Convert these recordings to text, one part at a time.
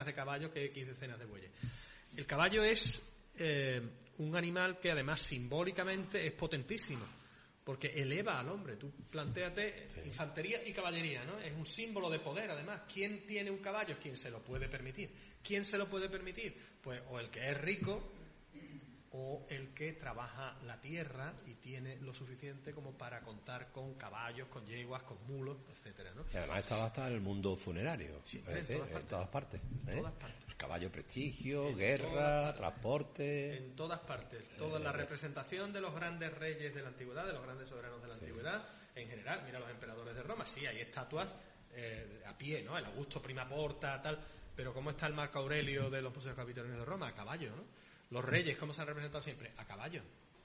de caballos que X decenas de bueyes. El caballo es un animal que además simbólicamente es potentísimo, porque eleva al hombre. Tú plantéate infantería y caballería, ¿no? Es un símbolo de poder, además. ¿Quién tiene un caballo? ¿Quién se lo puede permitir? ¿Quién se lo puede permitir? Pues o el que es rico o el que trabaja la tierra y tiene lo suficiente como para contar con caballos, con yeguas, con mulos, etcétera, ¿no? Y además estaba hasta el mundo funerario, sí, en todas partes. En todas partes. El caballo prestigio, guerra, transporte. En todas partes. Toda la representación de los grandes reyes de la antigüedad, de los grandes soberanos de la antigüedad, en general. Mira los emperadores de Roma, sí, hay estatuas a pie, ¿no? El Augusto Prima Porta, tal. Pero ¿cómo está el Marco Aurelio de los museos capitolinos de Roma? A caballo, ¿no? Los reyes, ¿cómo se han representado siempre? A caballo.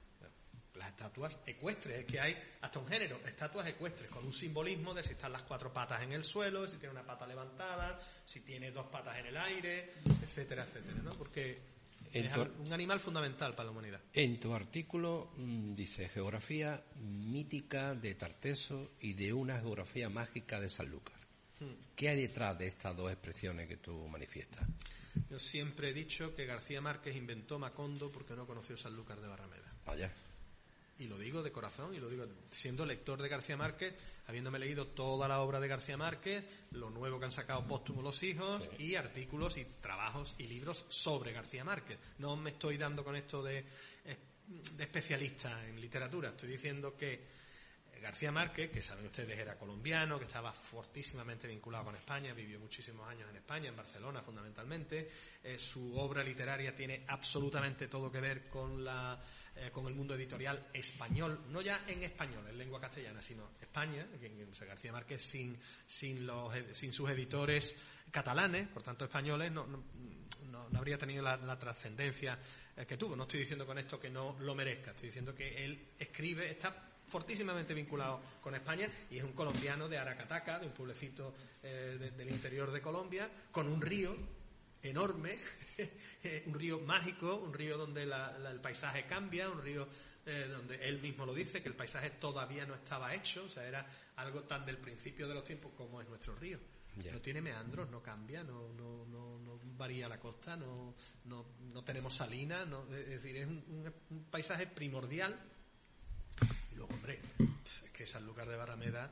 Las estatuas ecuestres, es que hay hasta un género, estatuas ecuestres, con un simbolismo de si están las 4 patas en el suelo, si tiene una pata levantada, si tiene 2 patas en el aire, etcétera, etcétera, ¿no? Porque es un animal fundamental para la humanidad. En tu artículo dice geografía mítica de Tarteso y de una geografía mágica de Sanlúcar. ¿Qué hay detrás de estas dos expresiones que tú manifiestas? Yo siempre he dicho que García Márquez inventó Macondo porque no conoció Sanlúcar de Barrameda. Vaya. Y lo digo de corazón, y lo digo siendo lector de García Márquez, habiéndome leído toda la obra de García Márquez, lo nuevo que han sacado póstumo los hijos, y artículos y trabajos y libros sobre García Márquez. No me estoy dando con esto de especialista en literatura, estoy diciendo que García Márquez, que saben ustedes era colombiano, que estaba fortísimamente vinculado con España, vivió muchísimos años en España, en Barcelona fundamentalmente, su obra literaria tiene absolutamente todo que ver con el mundo editorial español, no ya en español, en lengua castellana, sino España, García Márquez sin sus editores catalanes, por tanto españoles, no habría tenido la trascendencia que tuvo. No estoy diciendo con esto que no lo merezca, estoy diciendo que él escribe, está fortísimamente vinculado con España y es un colombiano de Aracataca, de un pueblecito del interior de Colombia, con un río enorme, un río mágico, un río donde el paisaje cambia, un río donde él mismo lo dice, que el paisaje todavía no estaba hecho, o sea, era algo tan del principio de los tiempos como es nuestro río. Yeah. No tiene meandros, no cambia, no varía la costa, no tenemos salinas, es decir, es un paisaje primordial. Y luego, hombre, es que Sanlúcar de Barrameda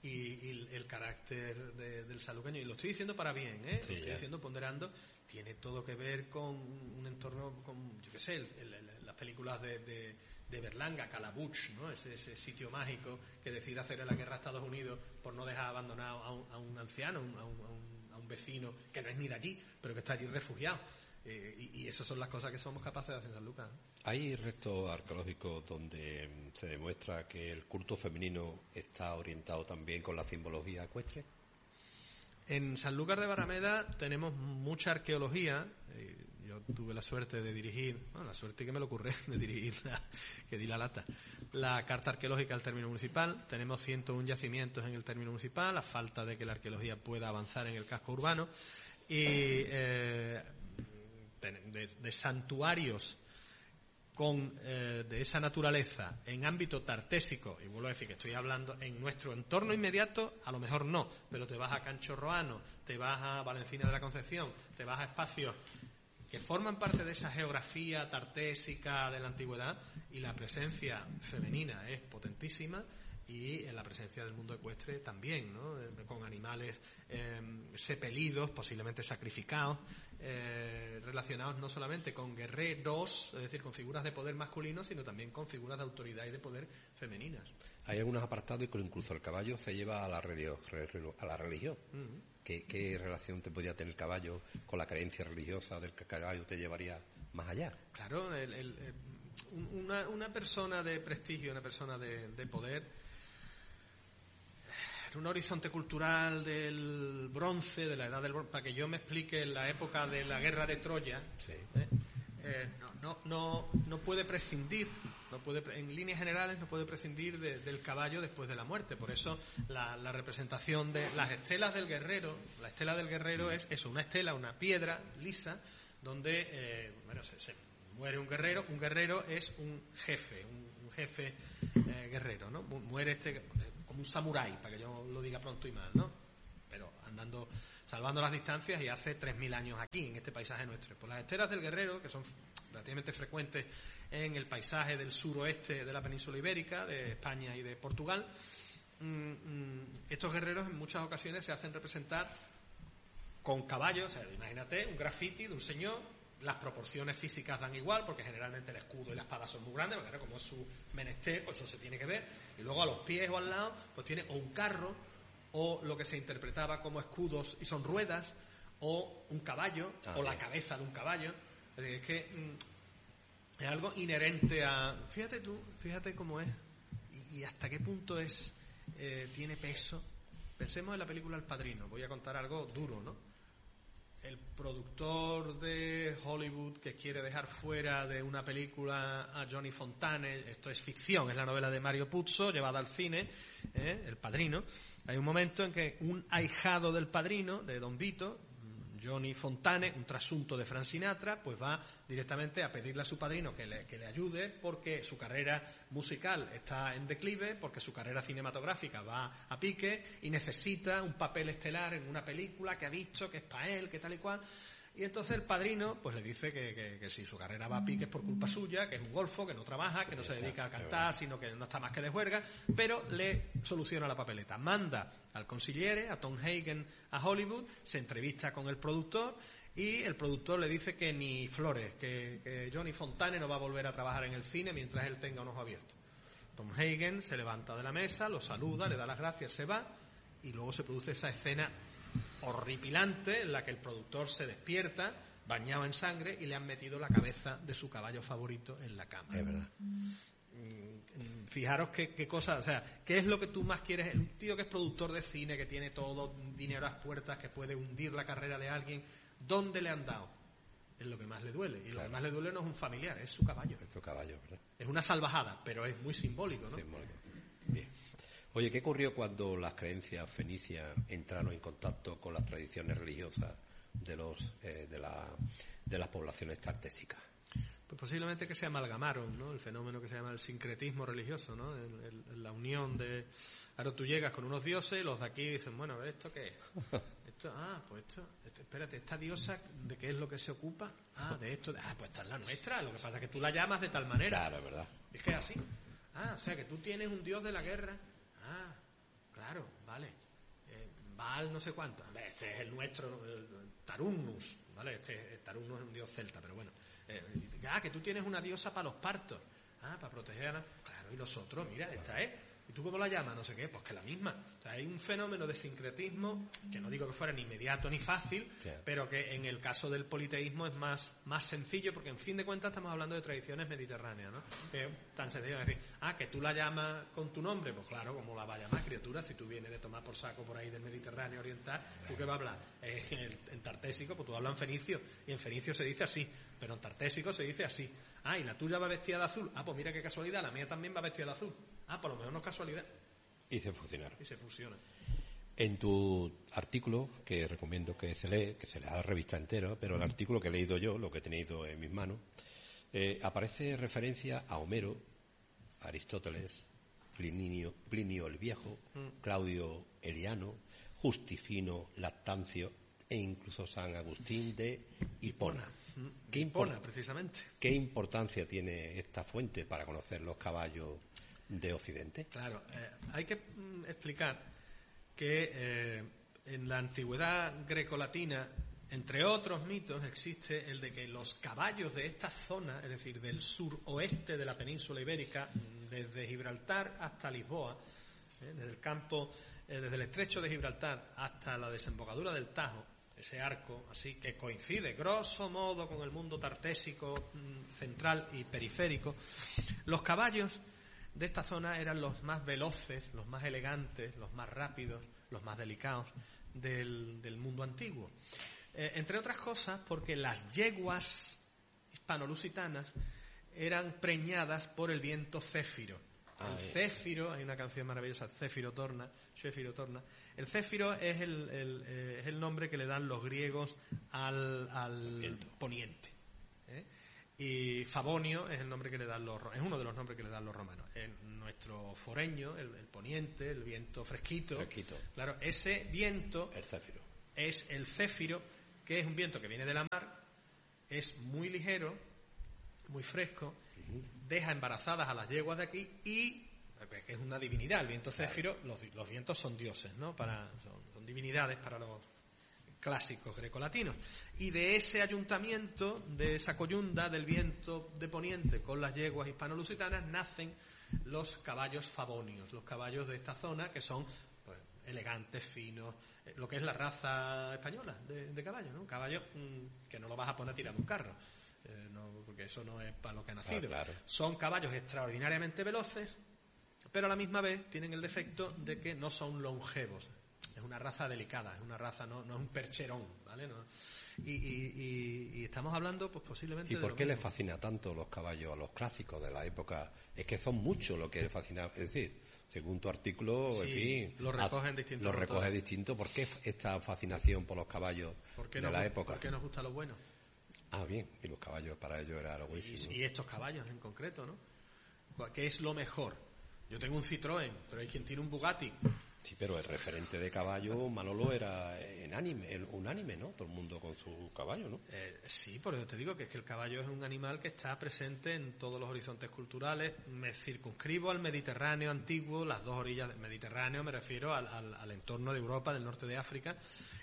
y el carácter del sanluqueño, y lo estoy diciendo para bien, lo estoy diciendo ponderando, tiene todo que ver con un entorno, con, yo qué sé, las películas de Berlanga, Calabuch, ¿no? Ese sitio mágico que decide hacer la guerra a Estados Unidos por no dejar abandonado a un anciano, a un vecino que no es ni de allí, pero que está allí refugiado. Y esas son las cosas que somos capaces de hacer en Sanlúcar, ¿no? ¿Hay restos arqueológicos donde se demuestra que el culto femenino está orientado también con la simbología ecuestre? En Sanlúcar de Barrameda tenemos mucha arqueología. Yo tuve la suerte de dirigir, la suerte que me lo ocurre de dirigir, que di la lata, la carta arqueológica del término municipal. Tenemos 101 yacimientos en el término municipal, a falta de que la arqueología pueda avanzar en el casco urbano. Y de santuarios de esa naturaleza en ámbito tartésico, y vuelvo a decir que estoy hablando en nuestro entorno inmediato, a lo mejor no, pero te vas a Cancho Roano, te vas a Valencina de la Concepción, te vas a espacios que forman parte de esa geografía tartésica de la antigüedad, y la presencia femenina es potentísima, y en la presencia del mundo ecuestre también, ¿no? Con animales sepelidos, posiblemente sacrificados, relacionados no solamente con guerreros, es decir, con figuras de poder masculinos, sino también con figuras de autoridad y de poder femeninas. Hay algunos apartados que incluso el caballo se lleva a la religión. Uh-huh. ¿Qué relación te podría tener el caballo con la creencia religiosa del que el caballo te llevaría más allá? Claro, una persona de prestigio, una persona de poder, un horizonte cultural del bronce, de la edad del bronce, para que yo me explique, en la época de la guerra de Troya, sí. No puede prescindir, en líneas generales no puede prescindir del caballo después de la muerte. Por eso la representación de las estelas del guerrero, la estela del guerrero es eso, una estela, una piedra lisa, donde se muere un guerrero es un jefe guerrero, ¿no? Muere como un samurái, para que yo lo diga pronto y mal, ¿no? Pero andando, salvando las distancias, y hace 3.000 años aquí, en este paisaje nuestro. Pues las esteras del Guerrero, que son relativamente frecuentes en el paisaje del suroeste de la península ibérica, de España y de Portugal, estos guerreros en muchas ocasiones se hacen representar con caballos. O sea, imagínate un graffiti de un señor, las proporciones físicas dan igual, porque generalmente el escudo y la espada son muy grandes, porque claro, como es su menester, pues eso se tiene que ver, y luego a los pies o al lado pues tiene o un carro, o lo que se interpretaba como escudos y son ruedas, o un caballo, o la cabeza de un caballo. Es que es algo inherente a... Fíjate cómo es, y hasta qué punto es tiene peso. Pensemos en la película El Padrino. Voy a contar algo duro, ¿no? El productor de Hollywood que quiere dejar fuera de una película a Johnny Fontane, esto es ficción, es la novela de Mario Puzo llevada al cine, El Padrino. Hay un momento en que un ahijado del padrino, de Don Vito, Johnny Fontane, un trasunto de Frank Sinatra, pues va directamente a pedirle a su padrino que le ayude, porque su carrera musical está en declive, porque su carrera cinematográfica va a pique y necesita un papel estelar en una película que ha visto, que es para él, que tal y cual. Y entonces el padrino pues le dice que si su carrera va a pique es por culpa suya, que es un golfo, que no trabaja, que no se dedica a cantar, sino que no está más que de juerga, pero le soluciona la papeleta. Manda al consigliere, a Tom Hagen, a Hollywood, se entrevista con el productor, y el productor le dice que ni flores, que Johnny Fontane no va a volver a trabajar en el cine mientras él tenga un ojo abierto. Tom Hagen se levanta de la mesa, lo saluda, le da las gracias, se va, y luego se produce esa escena horripilante en la que el productor se despierta bañado en sangre y le han metido la cabeza de su caballo favorito en la cama. Es verdad. Fijaros qué cosa, o sea, qué es lo que tú más quieres. Un tío que es productor de cine, que tiene todo dinero a las puertas, que puede hundir la carrera de alguien, ¿dónde le han dado? Es lo que más le duele, y lo que más le duele no es un familiar, es su caballo. Es su caballo, ¿verdad? Es una salvajada, pero es muy simbólico, ¿no? Simbólico. Bien. Oye, ¿qué ocurrió cuando las creencias fenicias entraron en contacto con las tradiciones religiosas de las poblaciones tartésicas? Pues posiblemente que se amalgamaron, ¿no? El fenómeno que se llama el sincretismo religioso, ¿no? La unión de... Ahora tú llegas con unos dioses y los de aquí dicen, bueno, ¿esto qué es? Espérate, ¿esta diosa de qué es lo que se ocupa? De esto. Pues esta es la nuestra. Lo que pasa es que tú la llamas de tal manera. Claro, es verdad. Es que es así. O sea, que tú tienes un dios de la guerra. Claro, vale. Baal no sé cuánto. Este es el nuestro, el Tarunus, ¿vale? Tarunus es un dios celta, pero bueno. Que tú tienes una diosa para los partos. Para proteger a la... Claro, y los otros, mira, esta es. ¿Y tú cómo la llamas? No sé qué, pues que la misma. O sea, hay un fenómeno de sincretismo que no digo que fuera ni inmediato ni fácil, pero que en el caso del politeísmo es más sencillo, porque en fin de cuentas estamos hablando de tradiciones mediterráneas, ¿no? Que es tan sencillo decir, que tú la llamas con tu nombre, pues claro, ¿cómo la va a llamar, criatura? Si tú vienes de tomar por saco por ahí del Mediterráneo oriental, ¿tú qué vas a hablar? En tartésico, pues tú hablas en fenicio, y en fenicio se dice así, pero en tartésico se dice así. Y la tuya va vestida de azul. Pues mira qué casualidad, la mía también va vestida de azul. Por lo mejor no es casualidad. Y se fusionaron. Y se fusiona. En tu artículo, que recomiendo que se lea la revista entera, pero el artículo que he leído yo, lo que he tenido en mis manos, aparece referencia a Homero, Aristóteles, Plinio el Viejo, Claudio Eliano, Justifino, Lactancio e incluso San Agustín de Hipona. Precisamente. ¿Qué importancia tiene esta fuente para conocer los caballos de Occidente? Claro, hay que explicar que en la antigüedad grecolatina, entre otros mitos, existe el de que los caballos de esta zona, es decir, del suroeste de la península ibérica, desde Gibraltar hasta Lisboa, desde el estrecho de Gibraltar hasta la desembocadura del Tajo, ese arco así que coincide grosso modo con el mundo tartésico central y periférico, los caballos de esta zona eran los más veloces, los más elegantes, los más rápidos, los más delicados del mundo antiguo. Entre otras cosas porque las yeguas hispano-lusitanas eran preñadas por el viento céfiro. El céfiro, hay una canción maravillosa, Céfiro Torna. El céfiro es el nombre que le dan los griegos al poniente. Y Favonio es el nombre que le dan es uno de los nombres que le dan los romanos. Nuestro foreño, el poniente, el viento fresquito. Claro, ese viento es el céfiro, que es un viento que viene de la mar, es muy ligero, muy fresco, deja embarazadas a las yeguas de aquí y que es una divinidad. El viento céfiro, los vientos son dioses, ¿no? Son divinidades para los clásicos grecolatinos. Y de ese ayuntamiento, de esa coyunda del viento de poniente con las yeguas hispano-lusitanas, nacen los caballos favonios, los caballos de esta zona que son pues, elegantes, finos, lo que es la raza española de caballo, ¿no? Un caballo que no lo vas a poner a tirar un carro, porque eso no es para lo que ha nacido. Claro. Son caballos extraordinariamente veloces, pero a la misma vez tienen el defecto de que no son longevos. Es una raza delicada, es una raza, no es un percherón, ¿vale? No, y estamos hablando, pues posiblemente. ¿Y por qué les fascina tanto los caballos a los clásicos de la época? Es que son muchos lo que les fascina. Es decir, según tu artículo, sí, en fin. Lo recogen distintos. Lo recoge distinto. ¿Por qué esta fascinación por los caballos de la época? ¿Por qué nos gusta lo bueno? Ah, bien. Y los caballos para ellos era lo buenísimo. Y estos caballos en concreto, ¿no? ¿Qué es lo mejor? Yo tengo un Citroën, pero hay quien tiene un Bugatti. Sí, pero el referente de caballo, Manolo, era unánime, ¿no? Todo el mundo con su caballo, ¿no? Sí, por eso te digo que es que el caballo es un animal que está presente en todos los horizontes culturales. Me circunscribo al Mediterráneo antiguo, las dos orillas del Mediterráneo, me refiero al entorno de Europa, del norte de África,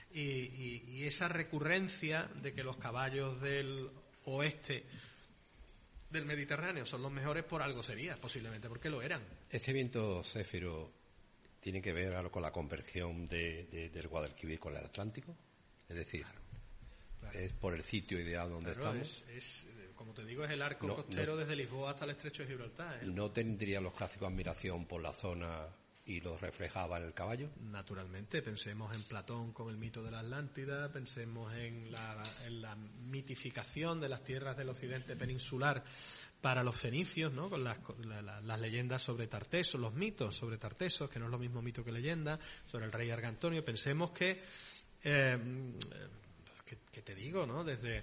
y esa recurrencia de que los caballos del oeste del Mediterráneo son los mejores, por algo sería, posiblemente porque lo eran. Este viento céfiro tiene que ver algo con la conversión del Guadalquivir con el Atlántico, es decir, claro. Es por el sitio ideal donde estamos. Como te digo, es el arco costero desde Lisboa hasta el estrecho de Gibraltar. ¿No tendrían los clásicos admiración por la zona y lo reflejaba en el caballo? Naturalmente, pensemos en Platón con el mito de la Atlántida, pensemos en la mitificación de las tierras del occidente peninsular para los fenicios, ¿no? Con las leyendas sobre Tartesos, los mitos sobre Tartesos, que no es lo mismo mito que leyenda, sobre el rey Argantonio. Pensemos que te digo, ¿no? Desde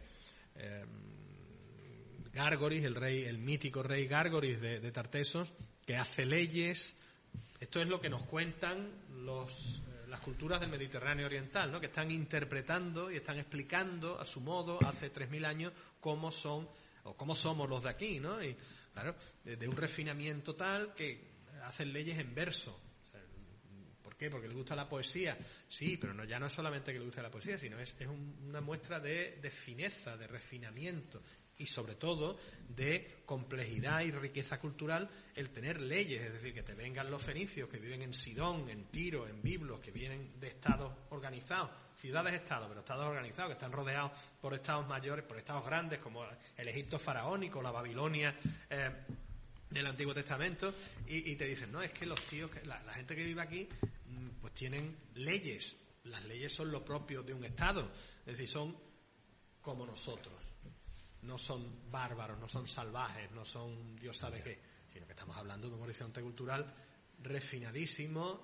Gárgoris, el mítico rey Gárgoris de Tartesos, que hace leyes. Esto es lo que nos cuentan las culturas del Mediterráneo oriental, ¿no? Que están interpretando y están explicando a su modo, hace 3.000 años, cómo somos los de aquí, ¿no? Y claro, de un refinamiento tal que hacen leyes en verso. ¿Por qué? Porque le gusta la poesía. Sí, pero ya no es solamente que le guste la poesía, sino es una muestra de fineza, de refinamiento y sobre todo de complejidad y riqueza cultural el tener leyes, es decir, que te vengan los fenicios que viven en Sidón, en Tiro, en Biblos, que vienen de estados organizados, ciudades-estados, pero estados organizados, que están rodeados por estados mayores, por estados grandes como el Egipto faraónico, la Babilonia del Antiguo Testamento, y te dicen, no, es que los tíos, la gente que vive aquí, pues tienen leyes. Las leyes son lo propio de un estado, es decir, son como nosotros. No son bárbaros, no son salvajes, no son Dios sabe qué, sino que estamos hablando de un horizonte cultural refinadísimo,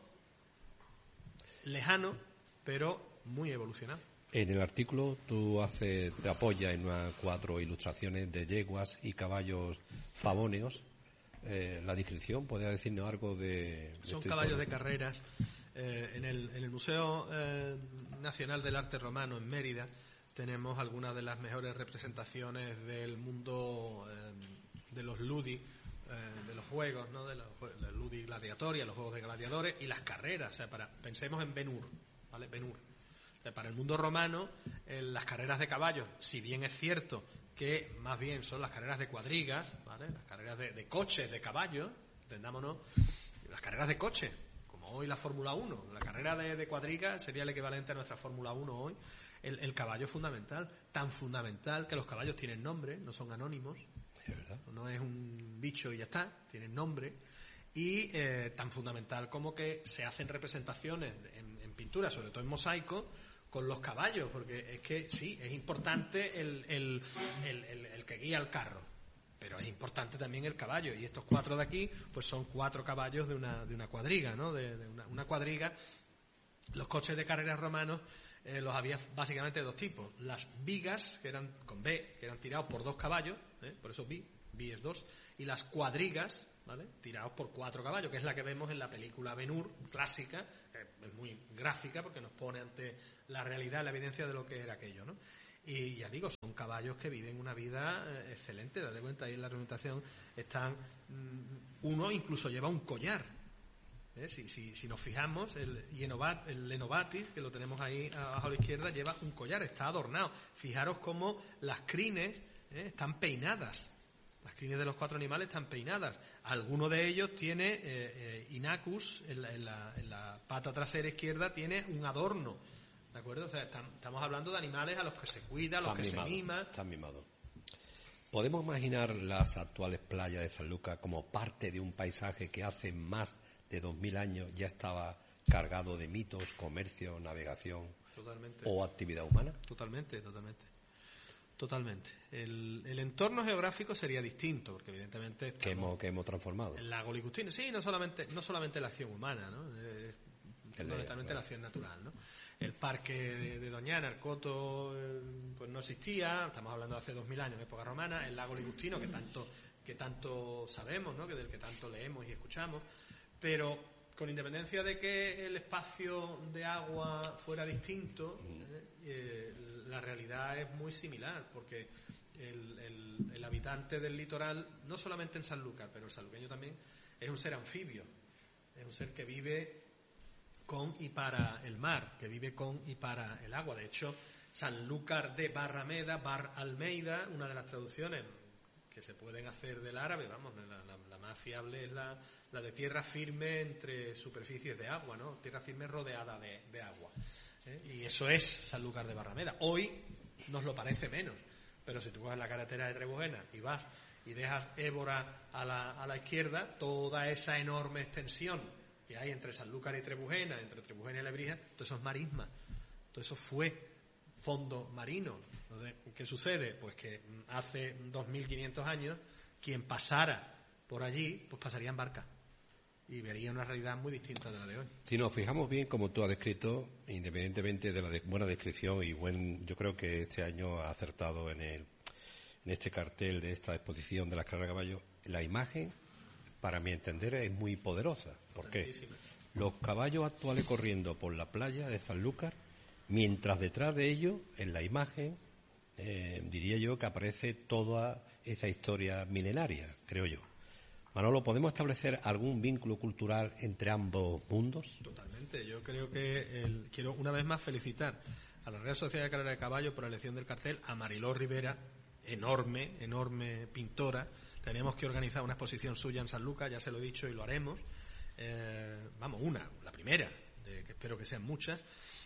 lejano, pero muy evolucionado. En el artículo tú te apoyas en 4 ilustraciones de yeguas y caballos favóneos. La descripción, ¿podría decirnos algo de Son caballos de carreras. En el Museo Nacional del Arte Romano en Mérida tenemos algunas de las mejores representaciones del mundo de los ludi, de los juegos, ¿no? De los ludi gladiatoria, los juegos de gladiadores y las carreras. O sea, pensemos en Ben-Hur, ¿vale? Ben-Hur. O sea, para el mundo romano, las carreras de caballos, si bien es cierto que más bien son las carreras de cuadrigas, ¿vale? Las carreras de coches, de caballos, entendámonos, las carreras de coches, como hoy la Fórmula 1. La carrera de cuadrigas sería el equivalente a nuestra Fórmula 1 hoy. El caballo es fundamental, tan fundamental que los caballos tienen nombre, no son anónimos, no es un bicho y ya está, tienen nombre, y tan fundamental como que se hacen representaciones en pintura, sobre todo en mosaico, con los caballos, porque es que sí, es importante el que guía el carro, pero es importante también el caballo, y estos 4 de aquí pues son 4 caballos de una cuadriga, ¿no? De una cuadriga. Los coches de carreras romanos los había básicamente de dos tipos. Las vigas, que eran con B, que eran tirados por 2 caballos, por eso bi es 2, y las cuadrigas, ¿vale?, tirados por 4 caballos, que es la que vemos en la película Ben-Hur, clásica, es muy gráfica porque nos pone ante la realidad, la evidencia de lo que era aquello, ¿no? Y ya digo, son caballos que viven una vida excelente. Date cuenta, ahí en la representación están, uno incluso lleva un collar. Si nos fijamos, el Lenobatis, que lo tenemos ahí abajo a la izquierda, lleva un collar, está adornado. Fijaros cómo las crines están peinadas. Las crines de los 4 animales están peinadas. Alguno de ellos tiene Inachus, en la pata trasera izquierda, tiene un adorno. ¿De acuerdo? O sea, estamos hablando de animales a los que se cuida, a los que se mima. Están mimados. ¿Podemos imaginar las actuales playas de Sanlúcar como parte de un paisaje que hace más de 2000 años ya estaba cargado de mitos, comercio, navegación? Totalmente. ¿O actividad humana? Totalmente. El entorno geográfico sería distinto, porque evidentemente que hemos transformado. El lago Ligustino, sí, no solamente la acción humana, ¿no? Fundamentalmente la acción natural, ¿no? El parque de Doñana, el Coto, pues no existía. Estamos hablando de hace 2000 años, en época romana. El lago Ligustino, que tanto sabemos, ¿no?, que del que tanto leemos y escuchamos. Pero con independencia de que el espacio de agua fuera distinto, la realidad es muy similar, porque el habitante del litoral, no solamente en Sanlúcar, pero el sanluqueño también, es un ser anfibio, es un ser que vive con y para el mar, que vive con y para el agua. De hecho, Sanlúcar de Barrameda, Bar Almeida, una de las traducciones que se pueden hacer del árabe, vamos, la más fiable es la de tierra firme entre superficies de agua, ¿no? Tierra firme rodeada de agua. Y eso es Sanlúcar de Barrameda. Hoy nos lo parece menos, pero si tú coges la carretera de Trebujena y vas y dejas Évora a la izquierda, toda esa enorme extensión que hay entre Sanlúcar y Trebujena, entre Trebujena y Lebrija, todo eso es marisma, todo eso fue fondo marino. Entonces, ¿qué sucede? Pues que hace 2500 años quien pasara por allí, pues pasaría en barca y vería una realidad muy distinta de la de hoy. Si nos fijamos bien, como tú has descrito, independientemente de la buena descripción y yo creo que este año ha acertado en este cartel de esta exposición de las carreras de caballos, la imagen, para mi entender, es muy poderosa. ¿Por qué? Los caballos actuales corriendo por la playa de Sanlúcar, mientras detrás de ellos, en la imagen, diría yo que aparece toda esa historia milenaria, creo yo. Manolo, ¿podemos establecer algún vínculo cultural entre ambos mundos? Totalmente. Yo creo que quiero una vez más felicitar a la Real Sociedad de Carrera de Caballos por la elección del cartel, a Mariló Rivera, enorme pintora. Tenemos que organizar una exposición suya en Sanlúcar, ya se lo he dicho y lo haremos. La primera, que espero que sean muchas.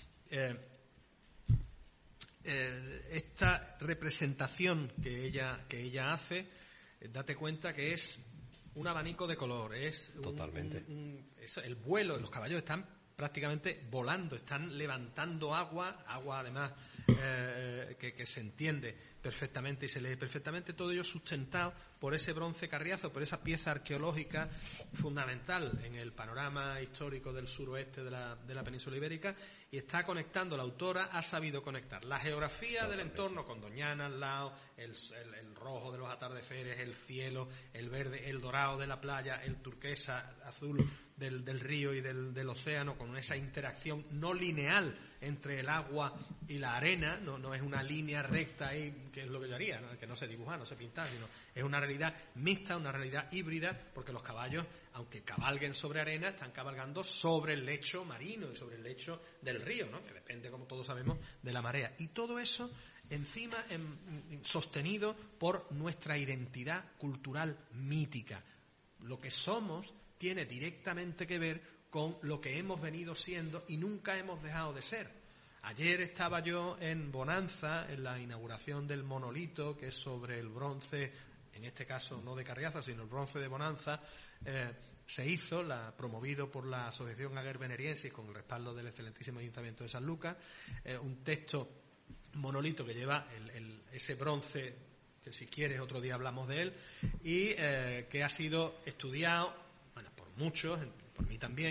Esta representación que ella hace, date cuenta que es un abanico de color, es totalmente el vuelo. Los caballos están prácticamente volando, están levantando agua además que se entiende perfectamente y se lee perfectamente, todo ello sustentado por ese bronce carriazo, por esa pieza arqueológica fundamental en el panorama histórico del suroeste de la península ibérica, y está conectando, la autora ha sabido conectar la geografía del entorno con Doñana al lado, el rojo de los atardeceres, el cielo, el verde, el dorado de la playa, el turquesa azul del río y del océano, con esa interacción no lineal entre el agua y la arena, no es una línea recta ahí, que es lo que yo haría, ¿no? Que no se dibuja, no se pinta, sino es una realidad mixta, una realidad híbrida, porque los caballos, aunque cabalguen sobre arena, están cabalgando sobre el lecho marino y sobre el lecho del río, ¿no? Que depende, como todos sabemos, de la marea. Y todo eso encima sostenido por nuestra identidad cultural mítica. Lo que somos tiene directamente que ver con lo que hemos venido siendo y nunca hemos dejado de ser. Ayer estaba yo en Bonanza, en la inauguración del monolito, que es sobre el bronce, en este caso no de Carriazo, sino el bronce de Bonanza. Se hizo, promovido por la Asociación Aguer Veneriensis, con el respaldo del excelentísimo Ayuntamiento de Sanlúcar, un texto monolito que lleva ese bronce, que si quieres otro día hablamos de él, y que ha sido estudiado, por muchos, por mí también,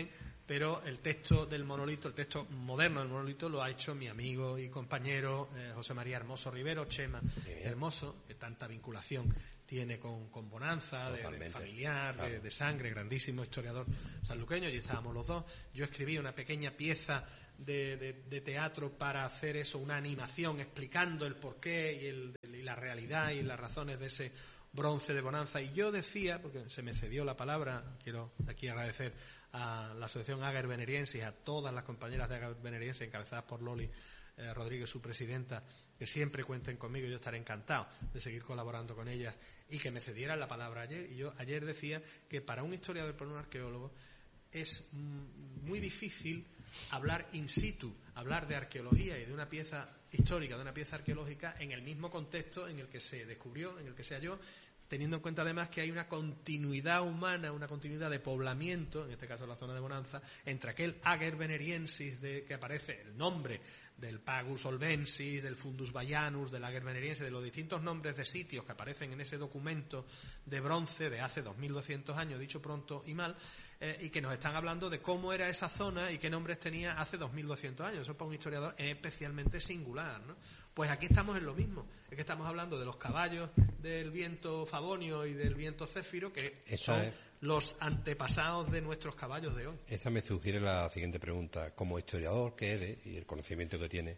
pero el texto del monolito, el texto moderno del monolito, lo ha hecho mi amigo y compañero José María Hermoso Rivero, Chema Hermoso, que tanta vinculación tiene con Bonanza, de familiar, claro, de sangre, grandísimo historiador sanluqueño. Allí estábamos los dos. Yo escribí una pequeña pieza de teatro para hacer eso, una animación explicando el porqué y la realidad y las razones de ese bronce de Bonanza. Y yo decía, porque se me cedió la palabra, quiero aquí agradecer a la Asociación Ager Veneriensis, a todas las compañeras de Ager Veneriensis encabezadas por Loli Rodríguez, su presidenta, que siempre cuenten conmigo. Yo estaré encantado de seguir colaborando con ellas y que me cedieran la palabra ayer. Y yo ayer decía que para un historiador, para un arqueólogo, es muy difícil hablar in situ, hablar de arqueología y de una pieza histórica, de una pieza arqueológica en el mismo contexto en el que se descubrió, en el que se halló, teniendo en cuenta además que hay una continuidad humana, una continuidad de poblamiento, en este caso la zona de Bonanza, entre aquel Ager Veneriensis que aparece el nombre del Pagus Olvensis, del Fundus Baianus, del Ager Veneriensis, de los distintos nombres de sitios que aparecen en ese documento de bronce de hace 2200 años, dicho pronto y mal, y que nos están hablando de cómo era esa zona y qué nombres tenía hace 2200 años. Eso para un historiador es especialmente singular, ¿no? Pues aquí estamos en lo mismo, es que estamos hablando de los caballos del viento Favonio y del viento Céfiro, que son los antepasados de nuestros caballos de hoy. Esa me sugiere la siguiente pregunta. Como historiador que eres y el conocimiento que tienes,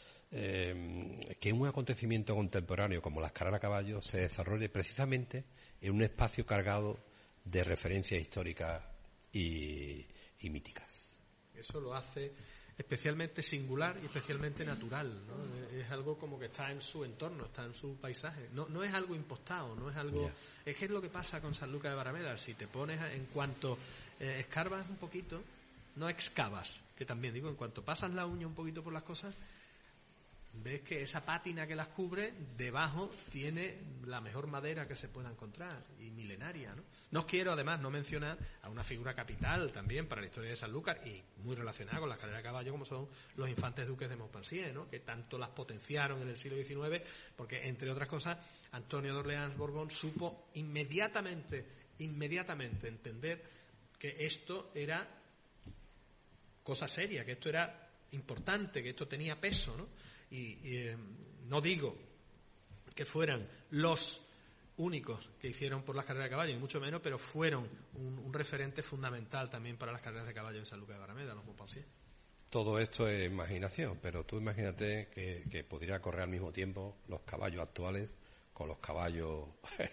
que un acontecimiento contemporáneo como las carreras a caballo se desarrolle precisamente en un espacio cargado de referencias históricas y míticas. Eso lo hace especialmente singular y especialmente natural, ¿no? Es algo como que está en su entorno, está en su paisaje. No es algo impostado, no es algo... Yeah. Es que es lo que pasa con Sanlúcar de Barrameda. Si te pones, en cuanto escarbas un poquito, no excavas, que también digo, en cuanto pasas la uña un poquito por las cosas, ves que esa pátina que las cubre, debajo tiene la mejor madera que se pueda encontrar, y milenaria, ¿no? No quiero, además, no mencionar a una figura capital también para la historia de Sanlúcar y muy relacionada con las carreras de caballo, como son los infantes duques de Montpensier, ¿no? Que tanto las potenciaron en el siglo XIX, porque, entre otras cosas, Antonio de Orleans-Borbón supo inmediatamente entender que esto era cosa seria, que esto era importante, que esto tenía peso, ¿no? Y no digo que fueran los únicos que hicieron por las carreras de caballo, ni mucho menos, pero fueron un referente fundamental también para las carreras de caballo de Sanlúcar de Barrameda, los Montpensier. Todo esto es imaginación, pero tú imagínate que podría correr al mismo tiempo los caballos actuales con los caballos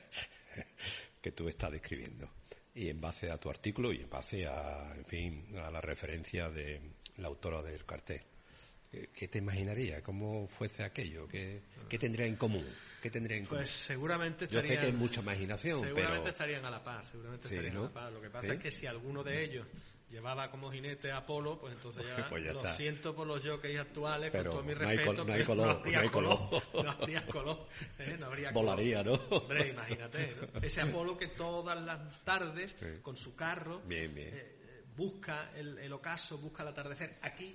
que tú estás describiendo. Y en base a tu artículo y en base a, en fin, a la referencia de la autora del cartel. ¿Qué te imaginaría? ¿Cómo fuese aquello? ¿Qué tendría en común? Pues seguramente estarían... Yo sé que hay mucha imaginación, seguramente estarían a la par, estarían a la par. Lo que pasa es que si alguno de ellos llevaba como jinete a Apolo, pues entonces ya, pues ya lo está. Siento por los jockeys actuales, pero con todo mi respeto, no hay color. No habría color. No habría volaría, color. ¿no? Hombre, imagínate, ¿no? Ese Apolo que todas las tardes, con su carro, busca el ocaso, busca el atardecer aquí,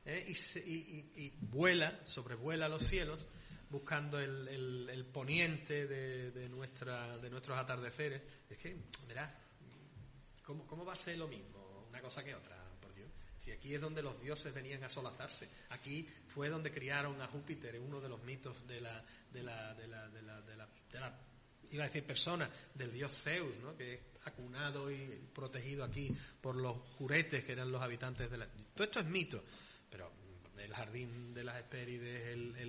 y sobrevuela los cielos buscando el poniente de nuestros atardeceres. Es que, verás, ¿cómo va a ser lo mismo una cosa que otra? Por Dios, si aquí es donde los dioses venían a solazarse, aquí fue donde criaron a Júpiter, uno de los mitos de la iba a decir persona, del dios Zeus, ¿no? Que es acunado y protegido aquí por los curetes, que eran los habitantes de la... Todo esto es mito. Pero el jardín de las Hespérides,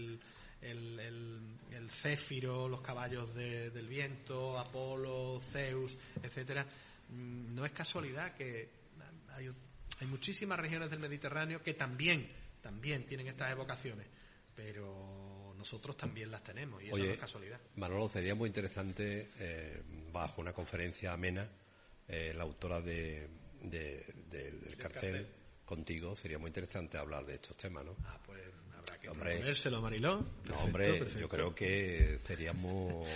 el Céfiro, los caballos del viento, Apolo, Zeus, etcétera, no es casualidad que hay muchísimas regiones del Mediterráneo que también tienen estas evocaciones, pero nosotros también las tenemos, y eso no es casualidad. Manolo, sería muy interesante, bajo una conferencia amena, la autora del cartel contigo, sería muy interesante hablar de estos temas, ¿no? Pues habrá que proponérselo a Mariló. Perfecto. Yo creo que seríamos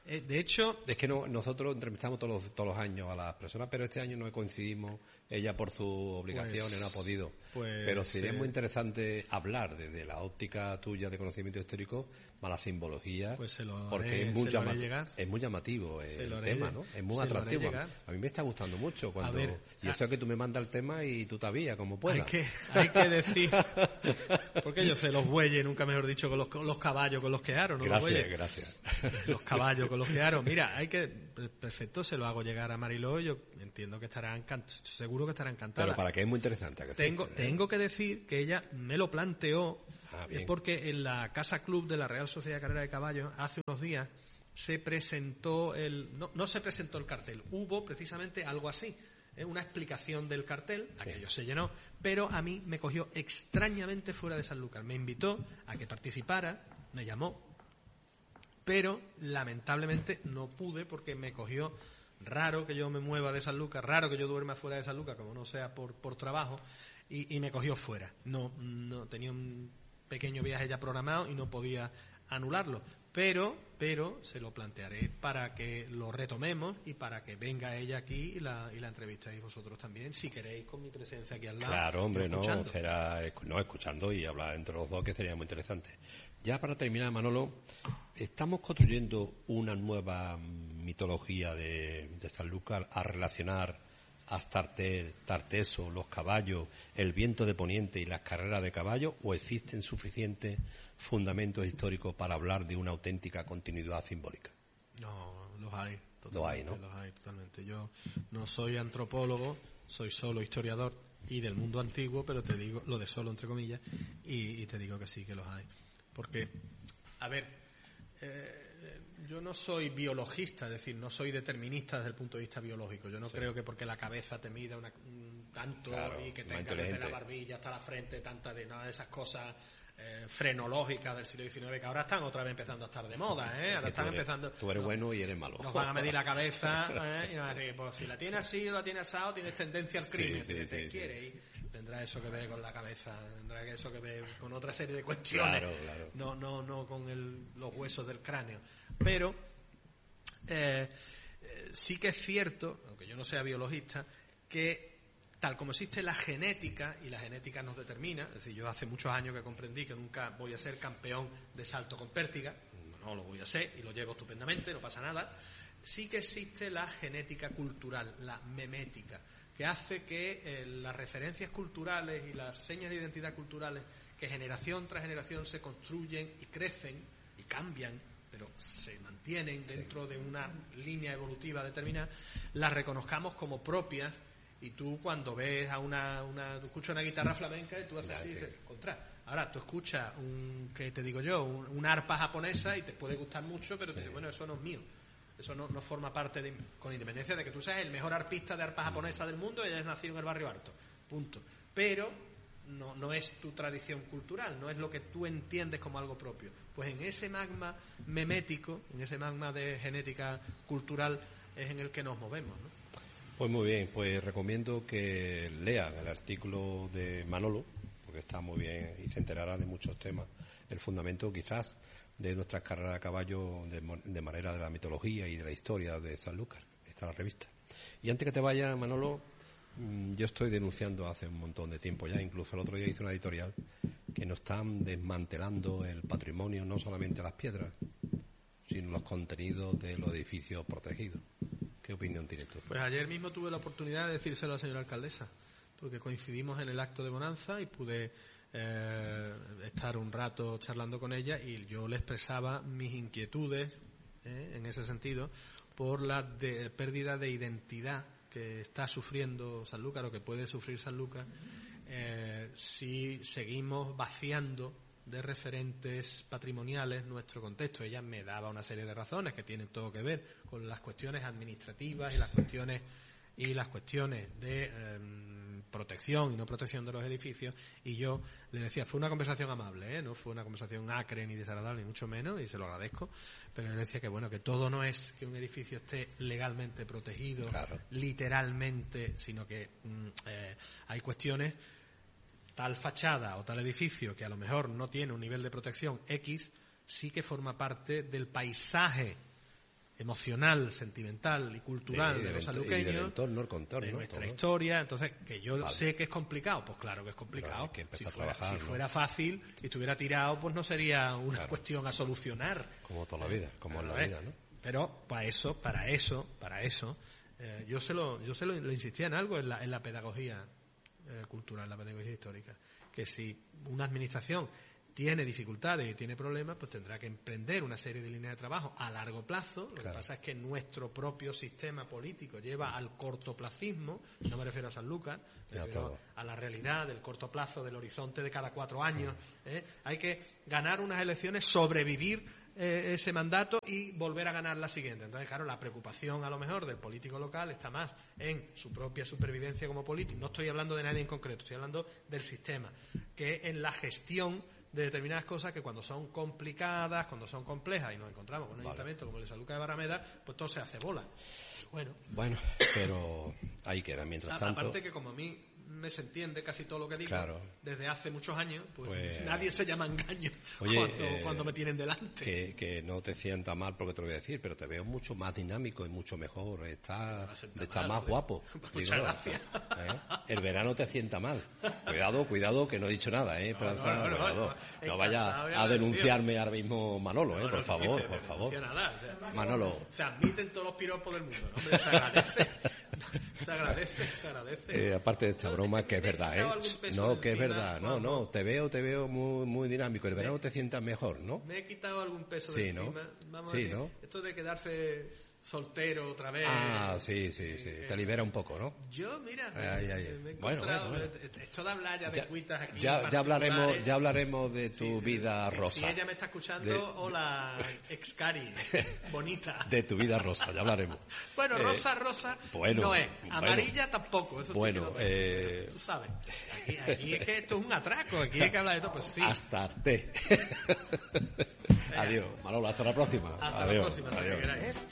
De hecho... Es que nosotros entrevistamos todos los años a las personas, pero este año no coincidimos. Ella por sus obligaciones no ha podido. Pero sería muy interesante hablar desde la óptica tuya de conocimiento histórico más la simbología, porque es muy llamativo el tema, ¿no? Es muy atractivo. A mí me está gustando mucho y eso que tú me mandas el tema y tú te avías como puedas. Hay que decir, porque yo sé los bueyes, nunca mejor dicho, con los caballos con los que aro, ¿no? Gracias. Los caballos con los que aro. Mira, perfecto, se lo hago llegar a Mariló, yo entiendo que estará seguro que estará encantada. Pero para qué es muy interesante. Tengo que decir que ella me lo planteó, porque en la Casa Club de la Real Sociedad de Carrera de Caballos, hace unos días, se presentó no se presentó el cartel, hubo precisamente algo así, una explicación del cartel, aquello se llenó, pero a mí me cogió extrañamente fuera de Sanlúcar, me invitó a que participara, me llamó, pero lamentablemente no pude porque me cogió raro que yo me mueva de Sanlúcar, raro que yo duerma fuera de Sanlúcar, como no sea por trabajo, y me cogió fuera. No tenía un pequeño viaje ya programado y no podía anularlo, pero se lo plantearé para que lo retomemos y para que venga ella aquí y la entrevistéis vosotros también, si queréis, con mi presencia aquí al lado. Claro, hombre, será escuchando y hablar entre los dos, que sería muy interesante. Ya para terminar, Manolo, estamos construyendo una nueva mitología de Sanlúcar a relacionar Astarté, Tarteso, los caballos, el viento de Poniente y las carreras de caballos, o existen suficientes fundamentos históricos para hablar de una auténtica continuidad simbólica? No, los hay. Los hay, ¿no? Los hay, totalmente. Yo no soy antropólogo, soy solo historiador y del mundo antiguo, pero te digo, lo de solo entre comillas, y te digo que sí, que los hay. Porque, a ver, yo no soy biologista, es decir, no soy determinista desde el punto de vista biológico. Yo no creo que porque la cabeza te mida un tanto y que tenga desde la barbilla hasta la frente tanta de nada de esas cosas frenológicas del siglo XIX, que ahora están otra vez empezando a estar de moda, ahora están empezando. Tú eres bueno y eres malo. Nos van a medir la cabeza, y nos van a decir, pues si la tienes así o la tienes asado, tienes tendencia al crimen. ¿Quieres? Tendrá eso que ver con la cabeza, tendrá eso que ver con otra serie de cuestiones. Claro. No con los huesos del cráneo. Pero sí que es cierto, aunque yo no sea biologista, que tal como existe la genética, y la genética nos determina, es decir, yo hace muchos años que comprendí que nunca voy a ser campeón de salto con pértiga, no lo voy a ser y lo llevo estupendamente, no pasa nada. Sí que existe la genética cultural, la memética, que hace que las referencias culturales y las señas de identidad culturales que generación tras generación se construyen y crecen y cambian, pero se mantienen dentro de una línea evolutiva determinada, las reconozcamos como propias. Y tú cuando ves a tú escuchas una guitarra flamenca y tú haces así y dices, ahora tú escuchas una arpa japonesa y te puede gustar mucho, pero te dices, bueno, eso no es mío. Eso no forma parte con independencia de que tú seas el mejor arpista de arpa japonesa del mundo y hayas nacido en el barrio Alto. Punto. Pero no es tu tradición cultural, no es lo que tú entiendes como algo propio. Pues en ese magma memético, en ese magma de genética cultural es en el que nos movemos, ¿no? Pues muy bien, pues recomiendo que lean el artículo de Manolo, porque está muy bien y se enterará de muchos temas, el fundamento quizás de nuestras carreras a caballo de manera de la mitología y de la historia de Sanlúcar. Está la revista. Y antes que te vaya, Manolo, yo estoy denunciando hace un montón de tiempo ya, incluso el otro día hice una editorial, que nos están desmantelando el patrimonio, no solamente las piedras, sino los contenidos de los edificios protegidos. ¿Qué opinión tienes tú? Pues ayer mismo tuve la oportunidad de decírselo a la señora alcaldesa, porque coincidimos en el acto de Bonanza y pude estar un rato charlando con ella y yo le expresaba mis inquietudes en ese sentido por la pérdida de identidad que está sufriendo Sanlúcar o que puede sufrir Sanlúcar si seguimos vaciando de referentes patrimoniales nuestro contexto. Ella me daba una serie de razones que tienen todo que ver con las cuestiones administrativas y las cuestiones de protección y no protección de los edificios, y yo le decía, fue una conversación amable, no fue una conversación acre ni desagradable, ni mucho menos, y se lo agradezco, pero le decía que bueno, que todo no es que un edificio esté legalmente protegido, literalmente, sino que hay cuestiones, tal fachada o tal edificio que a lo mejor no tiene un nivel de protección X, sí que forma parte del paisaje emocional, sentimental y cultural de los sanluqueños, y del entorno, el contorno, de nuestra todo. historia. Entonces, que yo sé que es complicado, pues claro que es complicado. Hay que empezar a trabajar, si fuera fácil y estuviera tirado, pues no sería una cuestión a solucionar. Como toda la vida, como en la vida, ¿no? Pero para eso, yo se lo insistía en algo en la pedagogía cultural, la pedagogía histórica, que si una administración tiene dificultades y tiene problemas, pues tendrá que emprender una serie de líneas de trabajo a largo plazo. Lo que pasa es que nuestro propio sistema político lleva al cortoplacismo, no me refiero a San Lucas, me refiero a la realidad del corto plazo, del horizonte de cada 4 años. Hay que ganar unas elecciones, sobrevivir ese mandato y volver a ganar la siguiente. Entonces, claro, la preocupación a lo mejor del político local está más en su propia supervivencia como político. No estoy hablando de nadie en concreto, estoy hablando del sistema, que en la gestión de determinadas cosas que cuando son complicadas, cuando son complejas, y nos encontramos con un ayuntamiento como el de San Lucas de Barrameda, pues todo se hace bola. Bueno, pero ahí queda. Mientras tanto, aparte que como a mí me se entiende casi todo lo que digo, desde hace muchos años, pues nadie se llama engaño cuando me tienen delante. Que no te sienta mal porque te lo voy a decir, pero te veo mucho más dinámico y mucho mejor, estás más guapo. Muchas gracias. El verano te sienta mal. Cuidado que no he dicho nada, no vaya a denunciarme ahora mismo Manolo, por favor. Manolo. Se admiten todos los piropos del mundo, ¿no? Hombre, se agradece. Aparte de esta broma, que es verdad, No, que es verdad, no, te veo muy dinámico. El verano te sientas mejor, ¿no? Me he quitado algún peso de encima. Vamos a decir, ¿no? Esto de quedarse soltero otra vez. Sí. Te libera un poco, ¿no? Yo, mira, me he encontrado. Bueno. Esto de hablar ya de cuitas aquí. Ya hablaremos de tu vida rosa. Si ella me está escuchando, hola, excari, bonita. De tu vida rosa, ya hablaremos. Bueno, rosa no es. Amarilla tampoco, eso sí que no es. Tú sabes. Aquí es que esto es un atraco, aquí hay que hablar de todo, pues sí. Hasta te. Adiós, Manolo, hasta la próxima. Hasta la próxima, si queráis.